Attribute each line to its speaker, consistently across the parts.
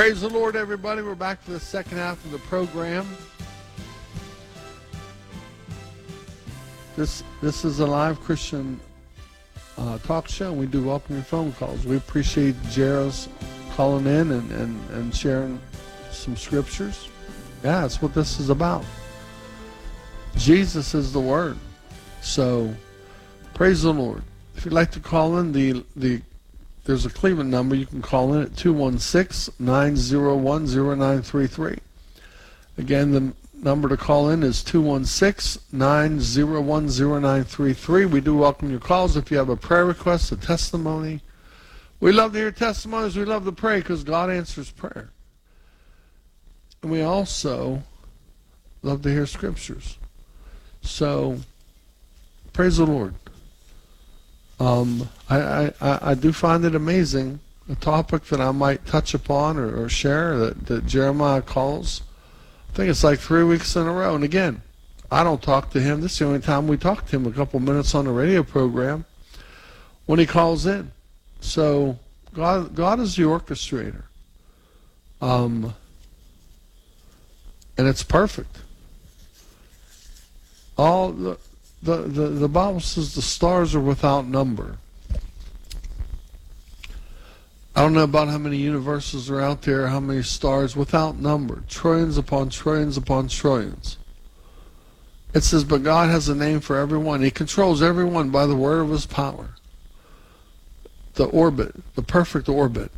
Speaker 1: Praise the Lord, everybody. We're back for the second half of the program. This is a live Christian talk show. We do welcome your phone calls. We appreciate Jairus calling in and sharing some scriptures. Yeah, that's what this is about. Jesus is the Word. So, praise the Lord. If you'd like to call in, there's a Cleveland number. You can call in at 216-901-0933. Again, the number to call in is 216-901-0933. We do welcome your calls. If you have a prayer request, a testimony, we love to hear testimonies. We love to pray because God answers prayer. And we also love to hear scriptures. So, praise the Lord. I do find it amazing, a topic that I might touch upon or share that Jeremiah calls. I think it's like 3 weeks in a row. And again, I don't talk to him. This is the only time we talk to him, a couple minutes on the radio program when he calls in. So God is the orchestrator. And it's perfect. All the Bible says the stars are without number. I don't know about how many universes are out there, how many stars, without number. Trillions upon trillions upon trillions. It says, but God has a name for everyone. He controls everyone by the word of his power. The orbit, the perfect orbit.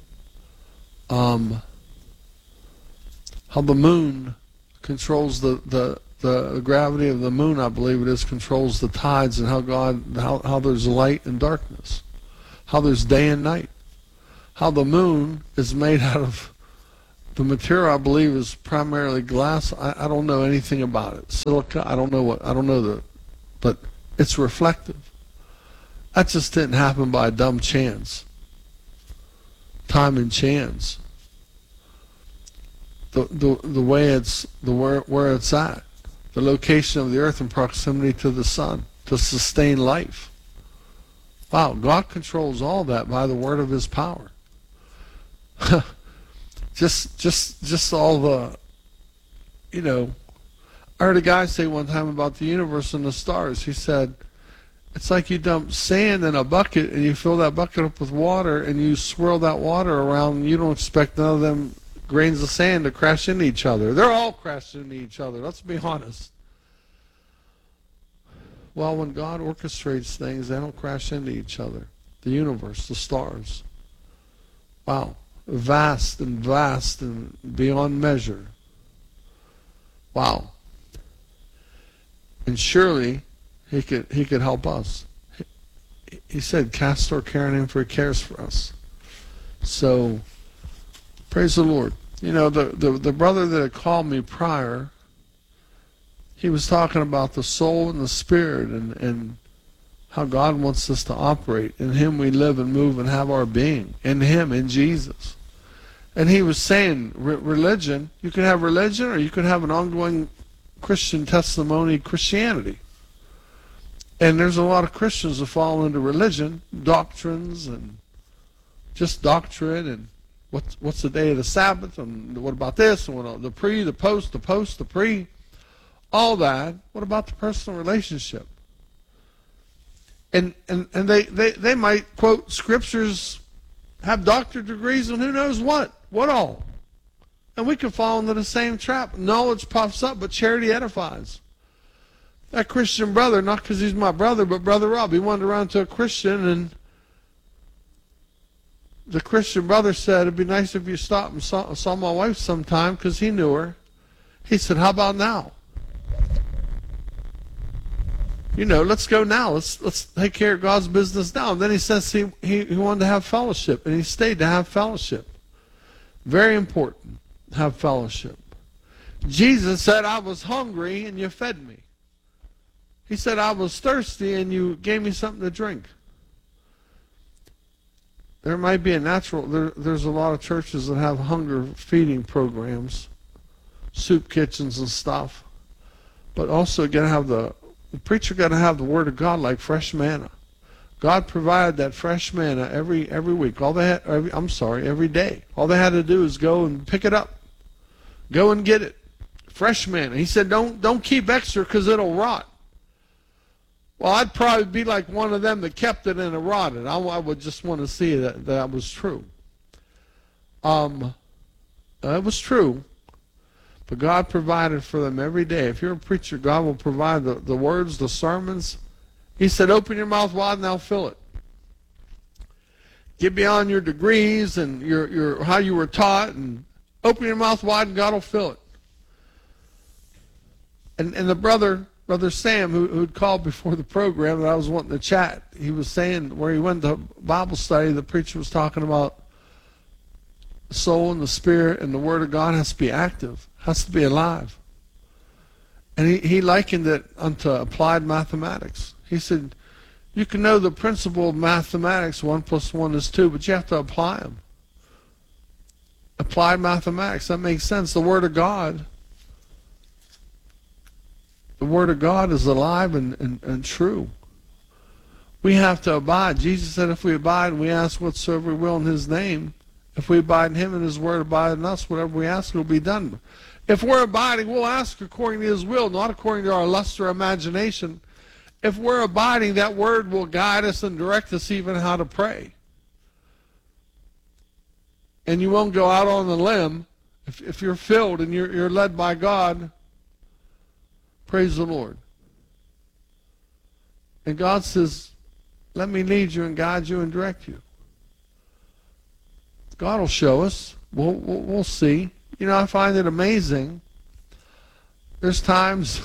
Speaker 1: How the moon controls the gravity of the moon, I believe it is, controls the tides, and how there's light and darkness, how there's day and night, how the moon is made out of the material, I believe, is primarily glass. I don't know anything about it. Silica, but it's reflective. That just didn't happen by a dumb chance. Time and chance. The way it's where it's at. The location of the earth in proximity to the sun to sustain life. Wow, God controls all that by the word of his power. just all the, I heard a guy say one time about the universe and the stars. He said, it's like you dump sand in a bucket and you fill that bucket up with water and you swirl that water around and you don't expect none of them grains of sand to crash into each other. They're all crashing into each other. Let's be honest. Well, when God orchestrates things, they don't crash into each other. The universe, the stars. Wow. Vast and beyond measure. Wow. And surely he could help us. He said, cast our care on him, for he cares for us. So, praise the Lord. The brother that had called me prior, he was talking about the soul and the spirit and how God wants us to operate. In him we live and move and have our being. In him, in Jesus. And he was saying, religion, you can have religion or you can have an ongoing Christian testimony, Christianity. And there's a lot of Christians that fall into religion, doctrines, and just doctrine, and what's the day of the Sabbath, and what about this, and what the pre, the post, the pre, all that. What about the personal relationship? And they might quote scriptures, have doctorate degrees, and who knows what all. And we can fall into the same trap. Knowledge puffs up, but charity edifies. That Christian brother, not because he's my brother, but Brother Rob, he wandered around to a Christian, and the Christian brother said, it'd be nice if you stopped and saw my wife sometime, because he knew her. He said, how about now? Let's go now. Let's take care of God's business now. And then he says he wanted to have fellowship, and he stayed to have fellowship. Very important, have fellowship. Jesus said, I was hungry, and you fed me. He said, I was thirsty, and you gave me something to drink. There might be there's a lot of churches that have hunger feeding programs, soup kitchens and stuff. But also the preacher got to have the Word of God like fresh manna. God provided that fresh manna every week. Every day. All they had to do is go and pick it up. Go and get it. Fresh manna. He said, don't keep extra because it'll rot. Well, I'd probably be like one of them that kept it and it rotted. I would just want to see that was true. It was true. But God provided for them every day. If you're a preacher, God will provide the words, the sermons. He said, open your mouth wide and I'll fill it. Get beyond your degrees and your how you were taught, and open your mouth wide and God will fill it. And the Brother Sam, who'd called before the program that I was wanting to chat, he was saying where he went to Bible study, the preacher was talking about the soul and the spirit, and the Word of God has to be active, has to be alive. And he likened it unto applied mathematics. He said, you can know the principle of mathematics, 1 + 1 is 2, but you have to apply them. Applied mathematics, that makes sense. The Word of God is alive and true. We have to abide. Jesus said if we abide and we ask whatsoever we will in His name, if we abide in Him and His Word abide in us, whatever we ask will be done. If we're abiding, we'll ask according to His will, not according to our lust or imagination. If we're abiding, that Word will guide us and direct us even how to pray. And you won't go out on the limb. If you're filled and you're led by God, praise the Lord. And God says, let me lead you and guide you and direct you. God will show us. We'll see. You know, I find it amazing. There's times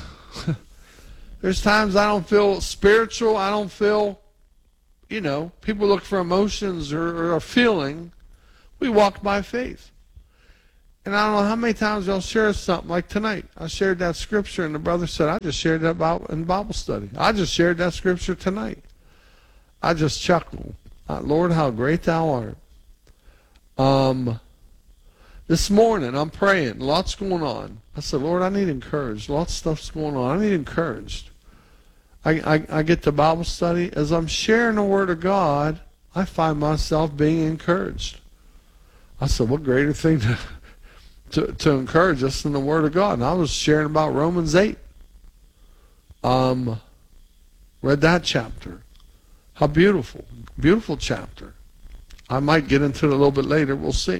Speaker 1: I don't feel spiritual. I don't feel, people look for emotions or a feeling. We walk by faith. And I don't know how many times I'll share something like tonight. I shared that scripture and the brother said, I just shared that in Bible study. I just shared that scripture tonight. I just chuckled. Lord, how great thou art. This morning I'm praying. Lots going on. I said, Lord, I need encouraged. Lots of stuff's going on. I need encouraged. I get to Bible study. As I'm sharing the Word of God, I find myself being encouraged. I said, what greater thing to encourage us than the Word of God? And I was sharing about Romans 8. Read that chapter. How beautiful. Beautiful chapter. I might get into it a little bit later. We'll see.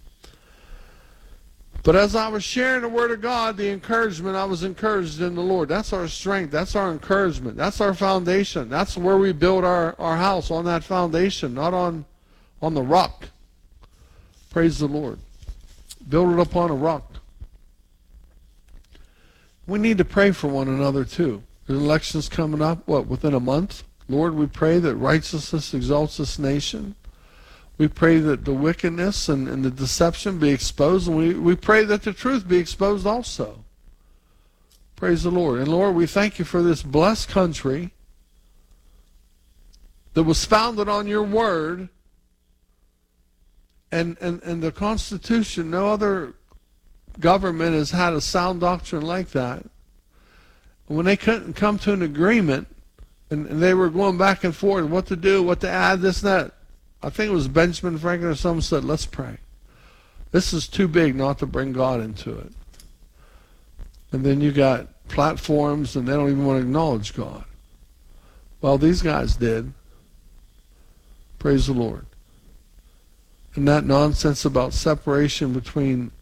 Speaker 1: But as I was sharing the Word of God, the encouragement, I was encouraged in the Lord. That's our strength. That's our encouragement. That's our foundation. That's where we build our house, on that foundation, not on the rock. Praise the Lord. Build it upon a rock. We need to pray for one another too. The election's coming up, within a month? Lord, we pray that righteousness exalts this nation. We pray that the wickedness and the deception be exposed, and we pray that the truth be exposed also. Praise the Lord. And Lord, we thank you for this blessed country that was founded on your word and the Constitution. No other government has had a sound doctrine like that. When they couldn't come to an agreement, and they were going back and forth, what to do, what to add, this and that, I think it was Benjamin Franklin or someone said, let's pray. This is too big not to bring God into it. And then you got platforms and they don't even want to acknowledge God. Well, these guys did. Praise the Lord. And that nonsense about separation between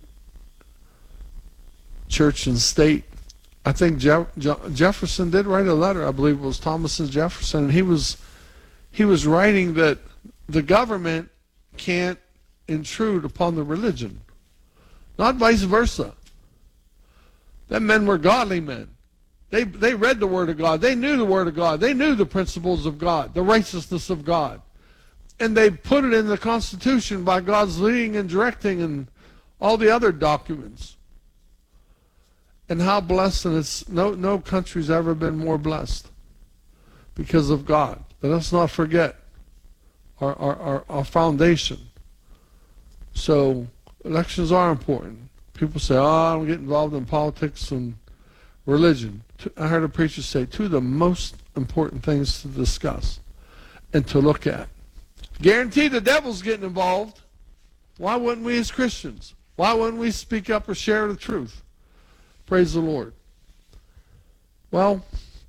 Speaker 1: church and state. I think Jefferson did write a letter. I believe it was Thomas and Jefferson. And he was writing that the government can't intrude upon the religion. Not vice versa. Them men were godly men. They read the Word of God. They knew the Word of God. They knew the principles of God, the righteousness of God. And they put it in the Constitution by God's leading and directing and all the other documents. And how blessed, and it's no country's ever been more blessed because of God. Let us not forget our foundation. So elections are important. People say, I don't get involved in politics and religion. I heard a preacher say, two of the most important things to discuss. and to look at. Guaranteed the devil's getting involved. Why wouldn't we as Christians? Why wouldn't we speak up or share the truth? Praise the Lord. Well,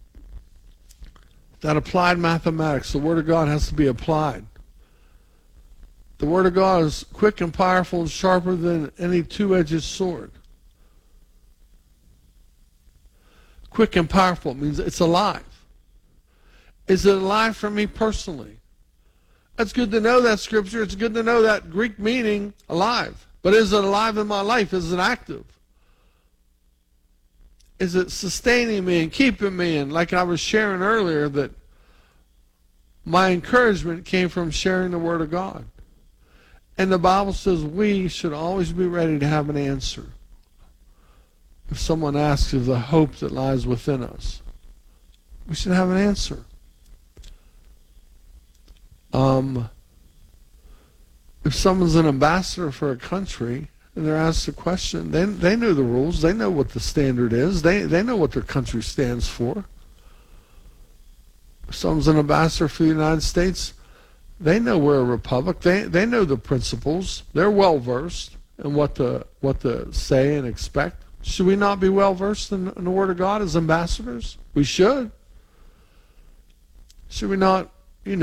Speaker 1: that applied mathematics, the Word of God has to be applied. The Word of God is quick and powerful and sharper than any two-edged sword. Quick and powerful means it's alive. Is it alive for me personally? It's good to know that scripture. It's good to know that Greek meaning, alive. But is it alive in my life? Is it active? Is it sustaining me and keeping me? And like I was sharing earlier, that my encouragement came from sharing the Word of God. And the Bible says we should always be ready to have an answer. If someone asks of the hope that lies within us, we should have an answer. If someone's an ambassador for a country and they're asked a question, they know the rules. They know what the standard is. They know what their country stands for. If someone's an ambassador for the United States, they know we're a republic. They know the principles. They're well versed in what to say and expect. Should we not be well versed in the Word of God as ambassadors? We should. Should we not,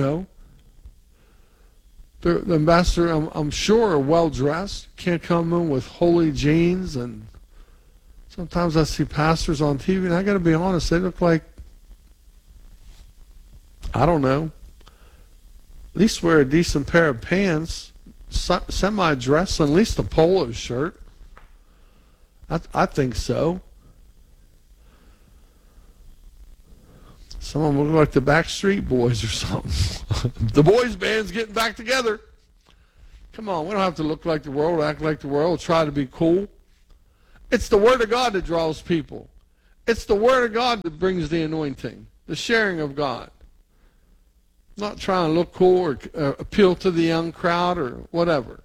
Speaker 1: the ambassador, I'm sure, are well dressed. Can't come in with holy jeans, and sometimes I see pastors on TV, and I got to be honest, they look like, I don't know, at least wear a decent pair of pants, semi-dress, and at least a polo shirt. I think so. Some of them look like the Backstreet Boys or something. The boys band's getting back together. Come on, we don't have to look like the world, act like the world, try to be cool. It's the Word of God that draws people. It's the Word of God that brings the anointing, the sharing of God. Not trying to look cool or appeal to the young crowd or whatever.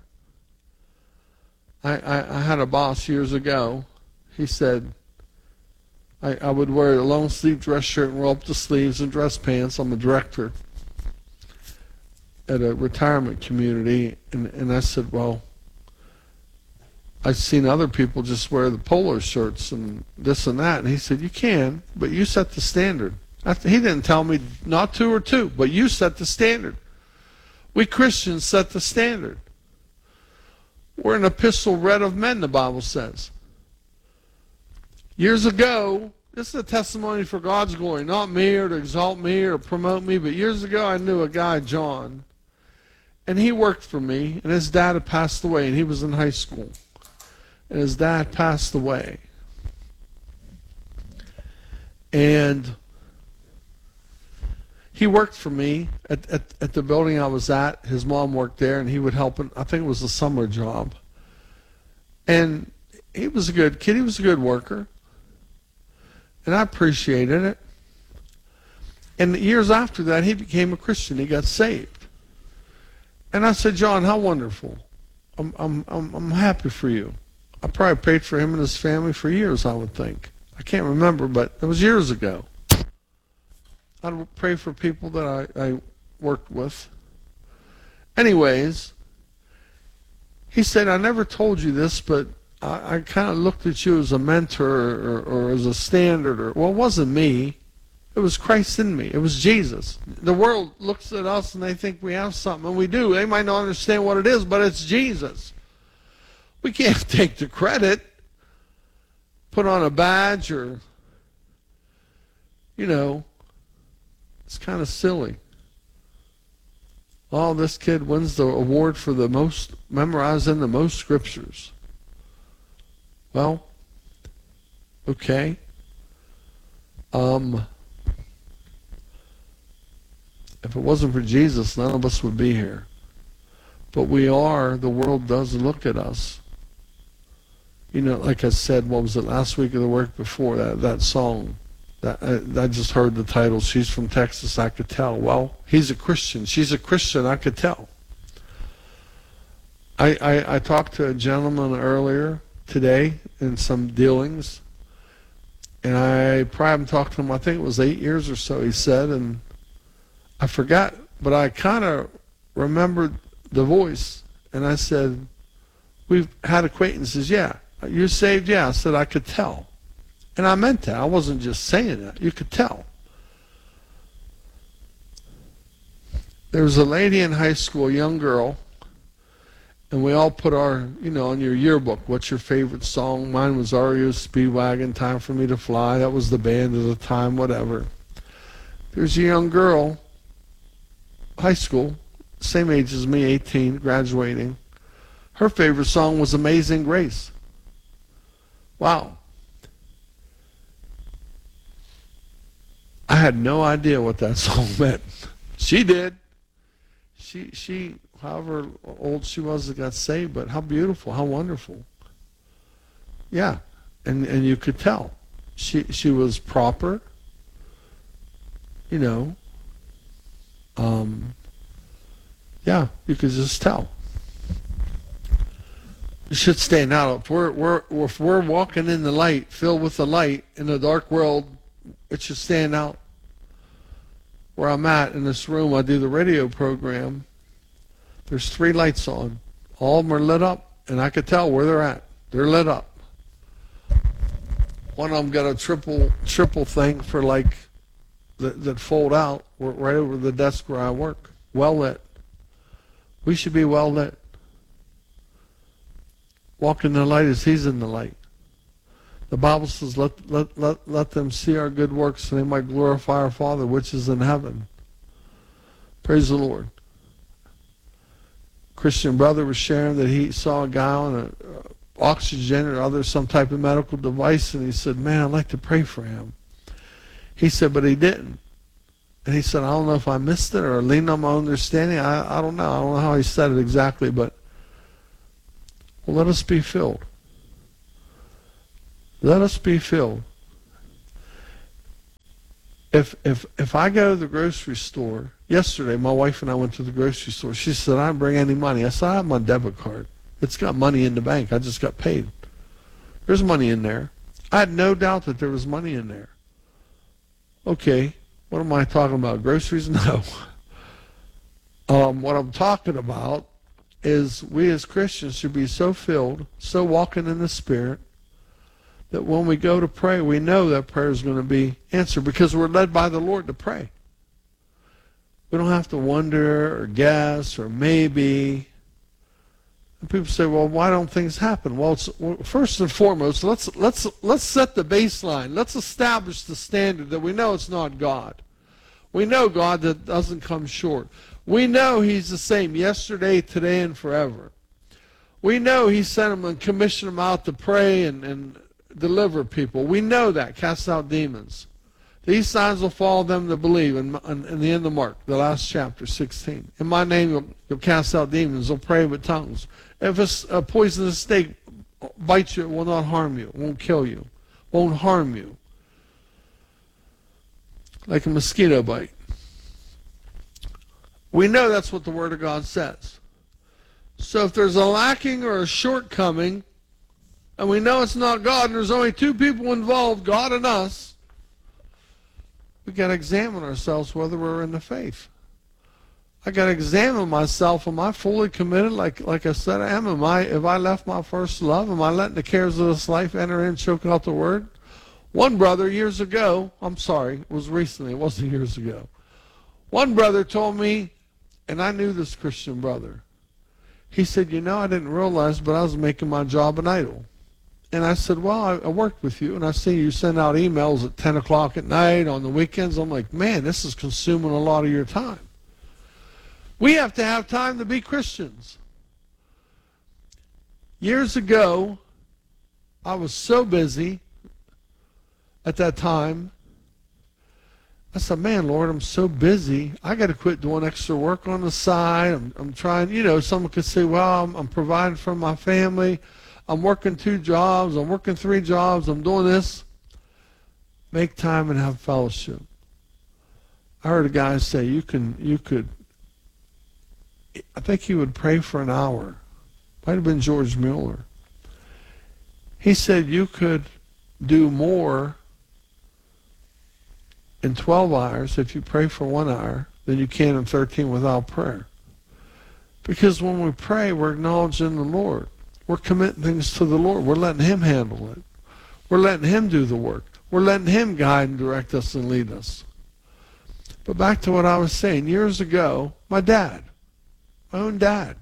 Speaker 1: I had a boss years ago. He said, I would wear a long sleeve dress shirt and roll up the sleeves and dress pants. I'm a director at a retirement community. And I said, well, I've seen other people just wear the polo shirts and this and that. And he said, you can, but you set the standard. He didn't tell me not to or to, but you set the standard. We Christians set the standard. We're an epistle read of men, the Bible says. Years ago, this is a testimony for God's glory, not me or to exalt me or promote me, but years ago I knew a guy, John, and he worked for me, and his dad had passed away, and he was in high school, and his dad passed away. And he worked for me at the building I was at. His mom worked there, and he would help. I think it was a summer job. And he was a good kid. He was a good worker. And I appreciated it. And years after that, he became a Christian. He got saved. And I said, John, how wonderful. I'm happy for you. I probably prayed for him and his family for years, I would think. I can't remember, but it was years ago. I'd pray for people that I worked with. Anyways, he said, I never told you this, but I kind of looked at you as a mentor or as a standard. Well, it wasn't me. It was Christ in me. It was Jesus. The world looks at us and they think we have something, and we do. They might not understand what it is, but it's Jesus. We can't take the credit, put on a badge, or, it's kind of silly. Oh, this kid wins the award for the most, memorizing the most scriptures. Well, okay. If it wasn't for Jesus, none of us would be here. But we are, the world does look at us. Like I said, what was it, last week or the week before, that song. I just heard the title, She's from Texas, I could tell. Well, he's a Christian. She's a Christian, I could tell. I talked to a gentleman earlier today in some dealings, and I probably haven't talked to him, I think it was 8 years or so, he said, and I forgot but I kind of remembered the voice, and I said, we've had acquaintances. Yeah. You're saved? Yeah. I said, I could tell. And I meant that. I wasn't just saying that. You could tell. There was a lady in high school, a young girl, and we all put our, on your yearbook, what's your favorite song? Mine was REO Speedwagon, Time for Me to Fly. That was the band of the time, whatever. There's a young girl, high school, same age as me, 18, graduating. Her favorite song was Amazing Grace. Wow. I had no idea what that song meant. She did. She, however old she was, that got saved, but how beautiful, how wonderful. Yeah, and you could tell. She was proper, yeah, you could just tell. It should stand out. If we're walking in the light, filled with the light in a dark world, it should stand out. Where I'm at in this room, I do the radio program. There's 3 lights on. All of them are lit up, and I could tell where they're at. They're lit up. One of them got a triple thing for that fold out right over the desk where I work. Well lit. We should be well lit. Walk in the light as He's in the light. The Bible says, let them see our good works so they might glorify our Father which is in heaven. Praise the Lord. Christian brother was sharing that he saw a guy on an oxygen or some type of medical device, and he said, man, I'd like to pray for him. He said, but he didn't. And he said, I don't know if I missed it or leaned on my understanding. I don't know. I don't know how he said it exactly, but well, let us be filled. Let us be filled. If I go to the grocery store, yesterday my wife and I went to the grocery store. She said, I didn't bring any money. I said, I have my debit card. It's got money in the bank. I just got paid. There's money in there. I had no doubt that there was money in there. Okay, what am I talking about? Groceries? No. What I'm talking about is we as Christians should be so filled, so walking in the Spirit, that when we go to pray, we know that prayer is going to be answered because we're led by the Lord to pray. We don't have to wonder or guess or maybe. And people say, well, why don't things happen? Well, first and foremost, let's set the baseline. Let's establish the standard that we know it's not God. We know God that doesn't come short. We know He's the same yesterday, today, and forever. We know He sent them and commissioned them out to pray and deliver people. We know that. Cast out demons. These signs will follow them that believe. In the end of Mark, the last chapter, 16. In my name you'll cast out demons. You'll pray with tongues. If a poisonous snake bites you, it will not harm you. It won't kill you. It won't harm you. Like a mosquito bite. We know that's what the Word of God says. So if there's a lacking or a shortcoming, and we know it's not God, and there's only 2 people involved, God and us, we got to examine ourselves whether we're in the faith. I got to examine myself. Am I fully committed? Like I said, have I left my first love? Am I letting the cares of this life enter in and choke out the Word? One brother years ago, I'm sorry, it was recently, it wasn't years ago. One brother told me, and I knew this Christian brother, he said, I didn't realize, but I was making my job an idol. And I said, well, I worked with you, and I see you send out emails at 10 o'clock at night on the weekends. I'm like, man, this is consuming a lot of your time. We have to have time to be Christians. Years ago, I was so busy at that time. I said, man, Lord, I'm so busy. I got to quit doing extra work on the side. I'm trying, someone could say, well, I'm providing for my family. I'm working 2 jobs. I'm working 3 jobs. I'm doing this. Make time and have fellowship. I heard a guy say, you could, I think he would pray for an hour. Might have been George Mueller. He said you could do more in 12 hours if you pray for 1 hour than you can in 13 without prayer. Because when we pray, we're acknowledging the Lord. We're committing things to the Lord. We're letting Him handle it. We're letting Him do the work. We're letting Him guide and direct us and lead us. But back to what I was saying. Years ago, my own dad,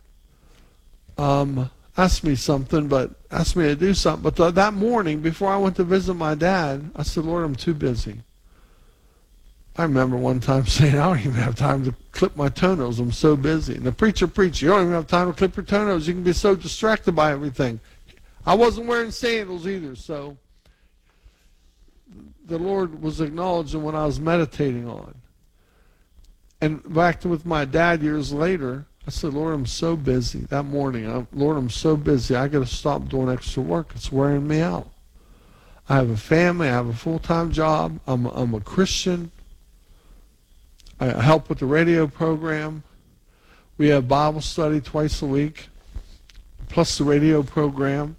Speaker 1: asked me something, asked me to do something. But that morning, before I went to visit my dad, I said, Lord, I'm too busy. I remember one time saying, I don't even have time to clip my toenails. I'm so busy. And the preacher preached, you don't even have time to clip your toenails. You can be so distracted by everything. I wasn't wearing sandals either, so the Lord was acknowledging what I was meditating on. And back with my dad years later, I said, Lord, I'm so busy. That morning, Lord, I'm so busy. I got to stop doing extra work. It's wearing me out. I have a family. I have a full-time job. I'm a Christian. I help with the radio program. We have Bible study twice a week, plus the radio program.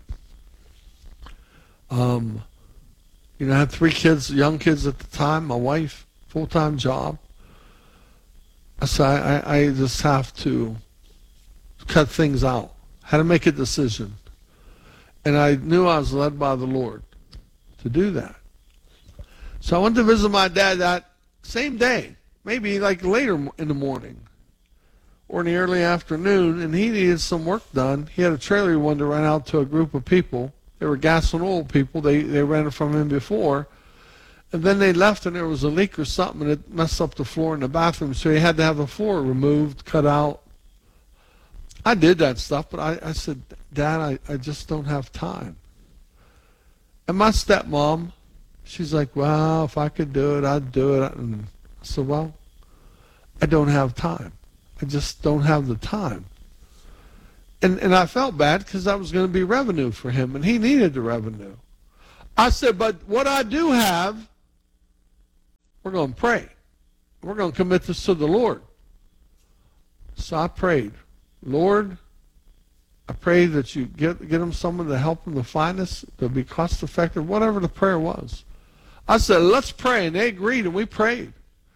Speaker 1: I had 3 kids, young kids at the time, my wife, full-time job. So I just have to cut things out. Had to make a decision. And I knew I was led by the Lord to do that. So I went to visit my dad that same day, maybe like later in the morning or in the early afternoon, and he needed some work done. He had a trailer he wanted to rent out to a group of people. They were gas and oil people. They rented from him before. And then they left and there was a leak or something and it messed up the floor in the bathroom. So he had to have the floor removed, cut out. I did that stuff, but I said, Dad, I just don't have time. And my stepmom, she's like, well, if I could do it, I'd do it. And I said, well, I don't have time. I just don't have the time. And I felt bad because that was going to be revenue for him and he needed the revenue. I said, but what I do have, we're going to pray. We're going to commit this to the Lord. So I prayed, Lord, I pray that you get them someone to help them to find us, to be cost effective, whatever the prayer was. I said, let's pray. And they agreed and we prayed.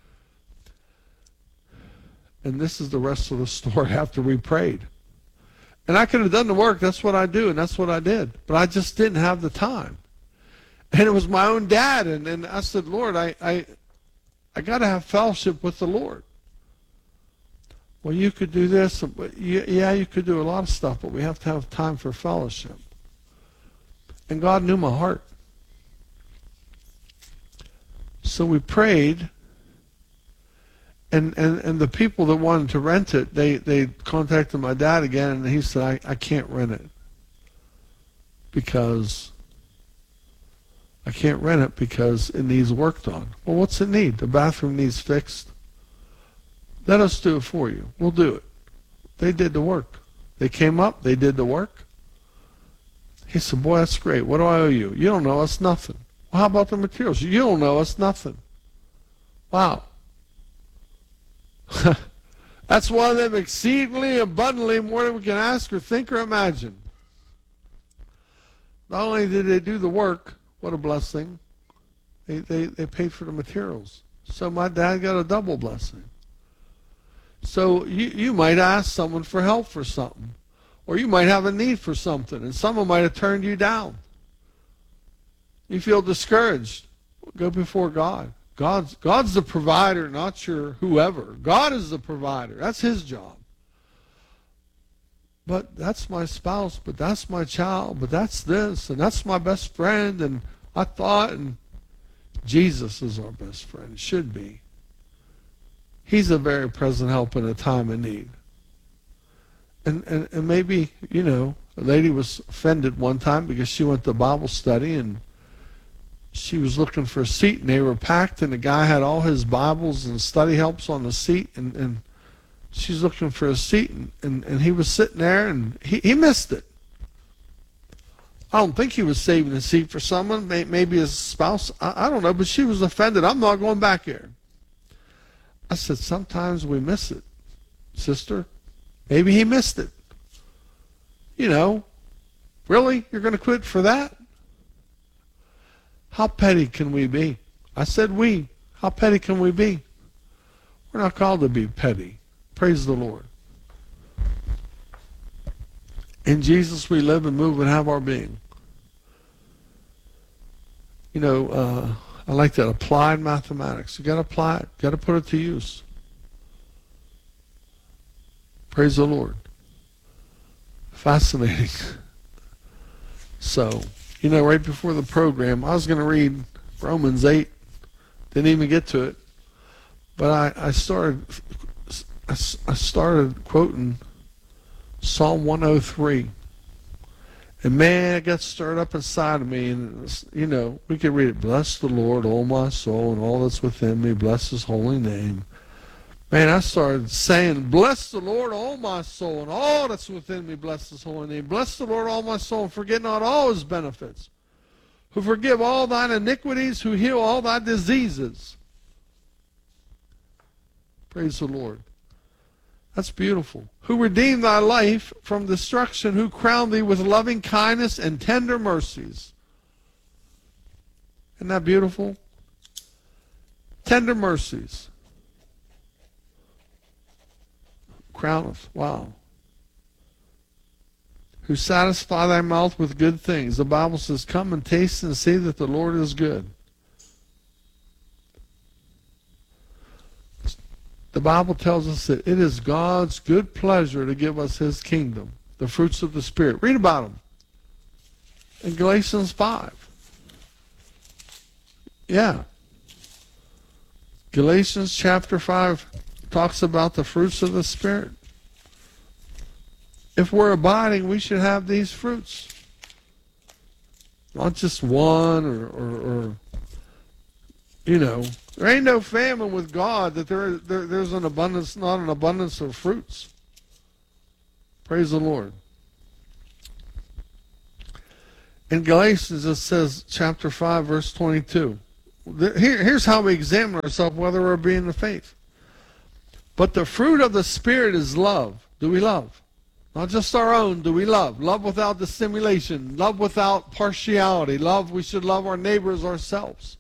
Speaker 1: And this is the rest of the story after we prayed. And I could have done the work. That's what I do, and that's what I did. But I just didn't have the time. And it was my own dad. And I said, Lord, I got to have fellowship with the Lord. Well, you could do this. Yeah, you could do a lot of stuff, but we have to have time for fellowship. And God knew my heart. So we prayed. And the people that wanted to rent it, they contacted my dad again, and he said, I can't rent it. Because I can't rent it because it needs work done. Well, what's it need? The bathroom needs fixed. Let us do it for you. We'll do it. They did the work. They came up. They did the work. He said, boy, that's great. What do I owe you? You don't know us nothing. Well, how about the materials? You don't know us nothing. Wow. That's one of them exceedingly abundantly more than we can ask or think or imagine. Not only did they do the work, what a blessing, they paid for the materials. So my dad got a double blessing. So you might ask someone for help for something, or you might have a need for something, and someone might have turned you down. You feel discouraged. Go before God. God's the provider, not your whoever. God is the provider. That's His job. But that's my spouse, but that's my child, but that's this, and that's my best friend, and I thought, and Jesus is our best friend. It should be. He's a very present help in a time of need. And maybe, a lady was offended one time because she went to Bible study and she was looking for a seat and they were packed and the guy had all his Bibles and study helps on the seat and she's looking for a seat and he was sitting there and he missed it. I don't think he was saving a seat for someone, maybe his spouse, I don't know, but she was offended. I'm not going back here. I said, sometimes we miss it, sister. Maybe he missed it. Really? You're going to quit for that? How petty can we be? I said we. How petty can we be? We're not called to be petty. Praise the Lord. In Jesus we live and move and have our being. You know, I like that applied mathematics. You got to apply it. Got to put it to use. Praise the Lord. Fascinating. So, you know, right before the program, I was going to read Romans 8. Didn't even get to it. But I started quoting Psalm 103. And man, it got stirred up inside of me. And, you know, we could read it. Bless the Lord, O my soul, and all that's within me. Bless his holy name. Man, I started saying, bless the Lord, all my soul, and all that's within me, bless his holy name. Bless the Lord, all my soul, and forget not all his benefits, who forgive all thine iniquities, who heal all thy diseases. Praise the Lord. That's beautiful. Who redeemed thy life from destruction, who crowned thee with loving kindness and tender mercies. Isn't that beautiful? Tender mercies. Crowneth. Wow. Who satisfy thy mouth with good things. The Bible says, come and taste and see that the Lord is good. The Bible tells us that it is God's good pleasure to give us his kingdom, the fruits of the Spirit. Read about them in Galatians 5. Yeah. Galatians chapter 5 talks about the fruits of the Spirit. If we're abiding, we should have these fruits. Not just one or you know, there ain't no famine with God that there's an abundance, not an abundance of fruits. Praise the Lord. In Galatians it says, chapter 5, verse 22. Here's how we examine ourselves whether we're being the faith. But the fruit of the Spirit is love. Do we love? Not just our own, do we love? Love without dissimulation. Love without partiality. Love, we should love our neighbors ourselves.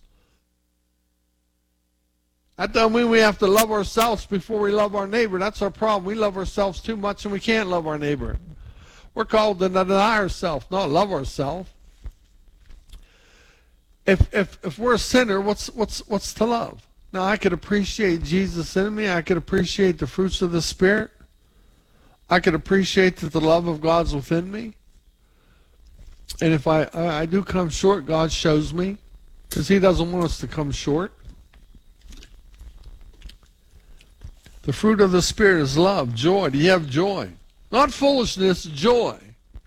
Speaker 1: That doesn't mean we have to love ourselves before we love our neighbor. That's our problem. We love ourselves too much and we can't love our neighbor. We're called to deny ourselves, not love ourselves. If we're a sinner, what's to love? Now, I could appreciate Jesus in me. I could appreciate the fruits of the Spirit. I could appreciate that the love of God's within me. And if I do come short, God shows me, because he doesn't want us to come short. The fruit of the Spirit is love, joy. Do you have joy? Not foolishness, joy.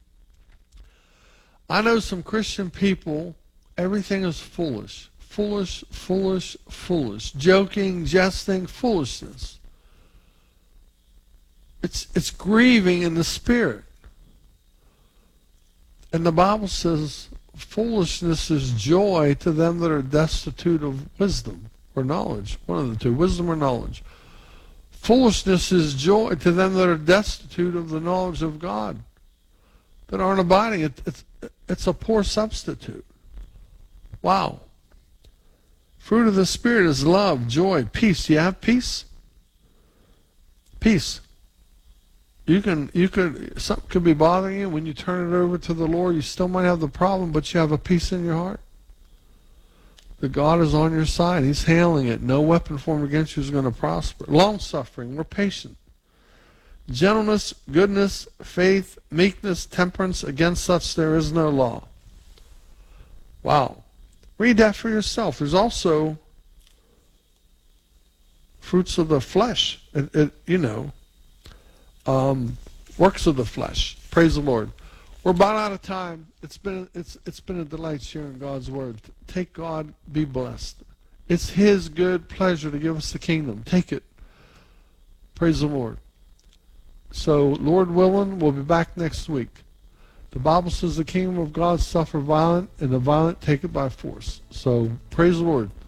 Speaker 1: I know some Christian people, everything is foolish. Foolish, foolish, foolish. Joking, jesting, foolishness. It's grieving in the Spirit. And the Bible says foolishness is joy to them that are destitute of wisdom or knowledge. One of the two, wisdom or knowledge. Foolishness is joy to them that are destitute of the knowledge of God, that aren't abiding. It's a poor substitute. Wow. Fruit of the Spirit is love, joy, peace. Do you have peace? Peace. Something could be bothering you. When you turn it over to the Lord, you still might have the problem, but you have a peace in your heart. That God is on your side. He's handling it. No weapon formed against you is going to prosper. Long-suffering. We're patient. Gentleness, goodness, faith, meekness, temperance. Against such there is no law. Wow. Read that for yourself. There's also fruits of the flesh. Works of the flesh. Praise the Lord. We're about out of time. It's been a delight sharing God's word. Take God, be blessed. It's his good pleasure to give us the kingdom. Take it. Praise the Lord. So, Lord willing, we'll be back next week. The Bible says the kingdom of God suffer violent, and the violent take it by force. So, praise the Lord.